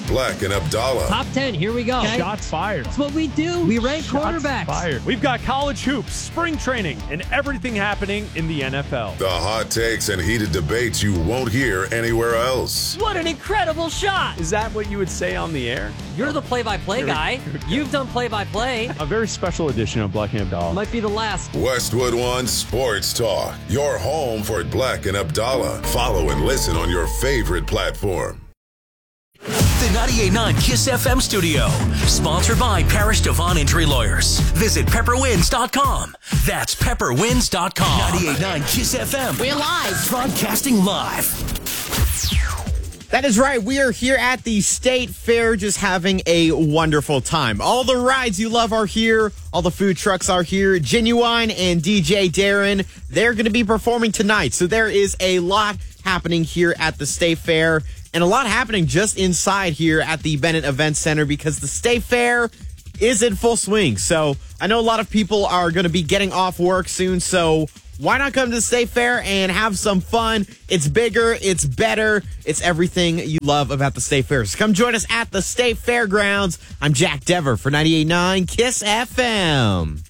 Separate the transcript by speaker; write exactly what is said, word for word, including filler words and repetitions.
Speaker 1: Black and Abdallah.
Speaker 2: Top ten, here we go. Okay.
Speaker 3: Shots fired.
Speaker 2: That's what we do. We rank
Speaker 3: Shots
Speaker 2: quarterbacks.
Speaker 3: fired. We've got college hoops, spring training, and everything happening in the N F L.
Speaker 1: The hot takes and heated debates you won't hear anywhere else.
Speaker 2: What an incredible shot.
Speaker 3: Is that what you would say on the air?
Speaker 2: You're the play-by-play guy. You've done play-by-play.
Speaker 3: A very special edition of Black and Abdallah.
Speaker 2: Might be the last.
Speaker 1: Westwood One Sports Talk. Your home for Black and Abdallah. Follow and listen on your favorite platform.
Speaker 4: The ninety-eight point nine KISS F M studio. Sponsored by Parish Devon Injury Lawyers. Visit pepper wins dot com. That's pepper wins dot com. ninety-eight point nine KISS F M.
Speaker 5: We're live.
Speaker 4: Broadcasting live.
Speaker 5: That is right. We are here at the State Fair just having a wonderful time. All the rides you love are here. All the food trucks are here. Genuine and D J Darren, they're going to be performing tonight. So there is a lot happening here at the State Fair and a lot happening just inside here at the Bennett Event Center because the State Fair is in full swing. So I know a lot of people are going to be getting off work soon. So why not come to the State Fair and have some fun? It's bigger, it's better, it's everything you love about the State Fair. So come join us at the State Fairgrounds. I'm Jack Dever for ninety-eight point nine KISS F M.